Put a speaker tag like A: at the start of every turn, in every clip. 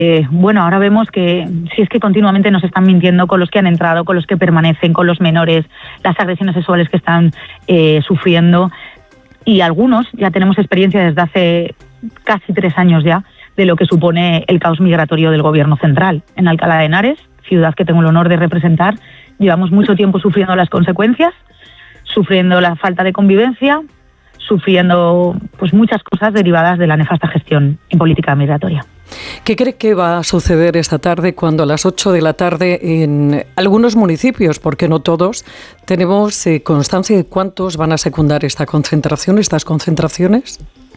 A: bueno, ahora vemos que si es que continuamente nos están mintiendo con los que han entrado, con los que permanecen, con los menores, las agresiones sexuales que están sufriendo, y algunos ya tenemos experiencia desde hace casi 3 años ya de lo que supone el caos migratorio del gobierno central. En Alcalá de Henares, ciudad que tengo el honor de representar, llevamos mucho tiempo sufriendo las consecuencias, sufriendo la falta de convivencia, sufriendo pues muchas cosas derivadas de la nefasta gestión en política migratoria.
B: ¿Qué cree que va a suceder esta tarde cuando a las 8 de la tarde en algunos municipios, porque no todos, tenemos constancia de cuántos van a secundar esta concentración, estas concentraciones?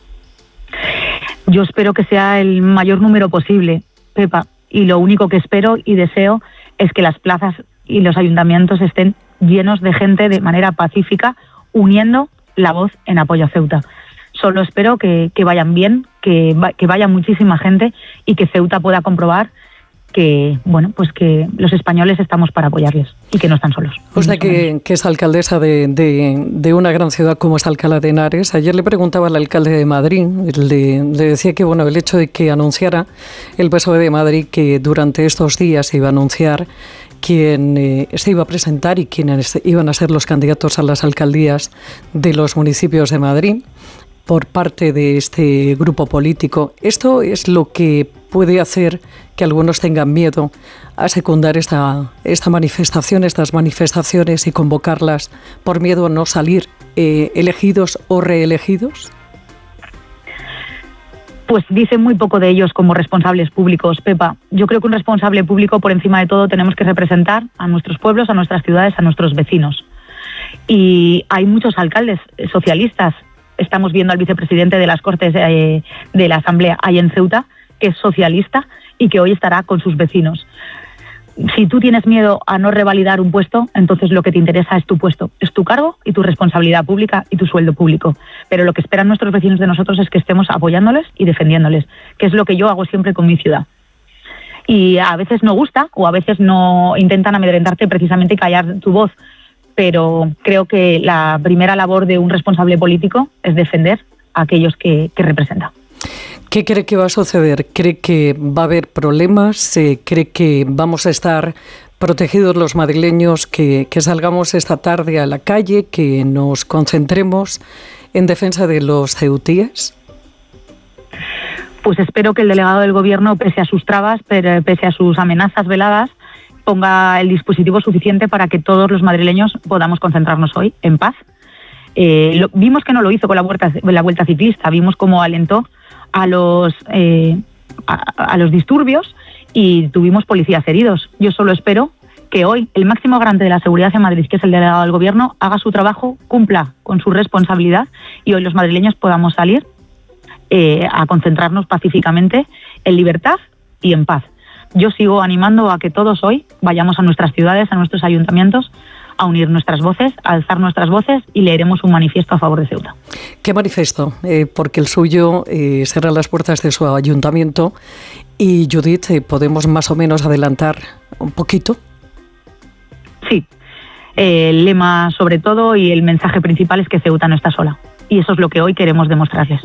A: Yo espero que sea el mayor número posible, Pepa, y lo único que espero y deseo es que las plazas y los ayuntamientos estén llenos de gente de manera pacífica, uniendo la voz en apoyo a Ceuta. Solo espero que vayan bien, que vaya muchísima gente y que Ceuta pueda comprobar que, bueno, pues que los españoles estamos para apoyarles y que no están solos.
B: Usted que es alcaldesa de una gran ciudad como es Alcalá de Henares, ayer le preguntaba al alcalde de Madrid, le decía que bueno, el hecho de que anunciara el PSOE de Madrid que durante estos días se iba a anunciar quién se iba a presentar y quiénes iban a ser los candidatos a las alcaldías de los municipios de Madrid por parte de este grupo político. Esto es lo que puede hacer que algunos tengan miedo a secundar esta manifestación, estas manifestaciones y convocarlas por miedo a no salir elegidos o reelegidos.
A: Pues dicen muy poco de ellos como responsables públicos, Pepa. Yo creo que un responsable público, por encima de todo, tenemos que representar a nuestros pueblos, a nuestras ciudades, a nuestros vecinos. Y hay muchos alcaldes socialistas. Estamos viendo al vicepresidente de las Cortes de la Asamblea ahí en Ceuta, que es socialista y que hoy estará con sus vecinos. Si tú tienes miedo a no revalidar un puesto, entonces lo que te interesa es tu puesto, es tu cargo y tu responsabilidad pública y tu sueldo público. Pero lo que esperan nuestros vecinos de nosotros es que estemos apoyándoles y defendiéndoles, que es lo que yo hago siempre con mi ciudad. Y a veces no gusta o a veces no intentan amedrentarte precisamente y callar tu voz, pero creo que la primera labor de un responsable político es defender a aquellos que representa.
B: ¿Qué cree que va a suceder? ¿Cree que va a haber problemas? ¿Cree que vamos a estar protegidos los madrileños, que salgamos esta tarde a la calle, que nos concentremos en defensa de los ceutíes?
A: Pues espero que el delegado del Gobierno, pese a sus trabas, pese a sus amenazas veladas, ponga el dispositivo suficiente para que todos los madrileños podamos concentrarnos hoy en paz. Vimos que no lo hizo con la vuelta ciclista, vimos cómo alentó a los disturbios y tuvimos policías heridos. Yo solo espero que hoy el máximo garante de la seguridad en Madrid, que es el delegado del Gobierno, haga su trabajo, cumpla con su responsabilidad y hoy los madrileños podamos salir a concentrarnos pacíficamente en libertad y en paz. Yo sigo animando a que todos hoy vayamos a nuestras ciudades, a nuestros ayuntamientos, a unir nuestras voces, a alzar nuestras voces y leeremos un manifiesto a favor de Ceuta.
B: ¿Qué manifiesto? Porque el suyo será las puertas de su ayuntamiento. Y Judith, ¿podemos más o menos adelantar un poquito?
A: Sí, el lema sobre todo y el mensaje principal es que Ceuta no está sola. Y eso es lo que hoy queremos demostrarles.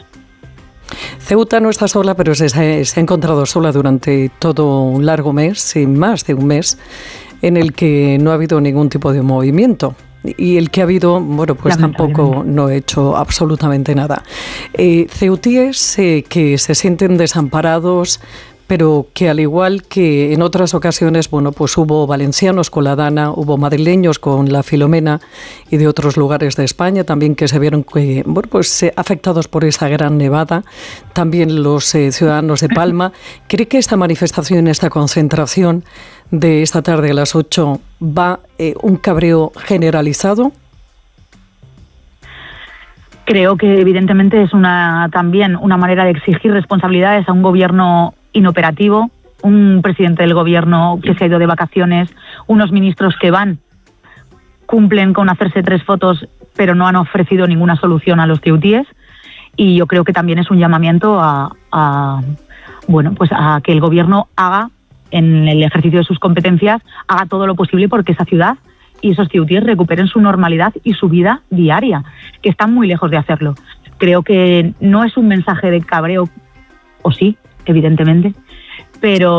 B: Ceuta no está sola, pero se ha encontrado sola durante todo un largo mes, más de un mes, en el que no ha habido ningún tipo de movimiento. Y el que ha habido, bueno, pues tampoco no ha hecho absolutamente nada. Ceutíes que se sienten desamparados, pero que al igual que en otras ocasiones, bueno, pues hubo valencianos con la Dana, hubo madrileños con la Filomena y de otros lugares de España también que se vieron afectados por esa gran nevada, también los ciudadanos de Palma. ¿Cree que esta manifestación, esta concentración de esta tarde a las 8 va un cabreo generalizado?
A: Creo que evidentemente es también una manera de exigir responsabilidades a un gobierno inoperativo, un presidente del gobierno que se ha ido de vacaciones, unos ministros que cumplen con hacerse 3 fotos, pero no han ofrecido ninguna solución a los ceutíes. Y yo creo que también es un llamamiento a que el gobierno haga, en el ejercicio de sus competencias, haga todo lo posible porque esa ciudad y esos ceutíes recuperen su normalidad y su vida diaria, que están muy lejos de hacerlo. Creo que no es un mensaje de cabreo, o sí, evidentemente, pero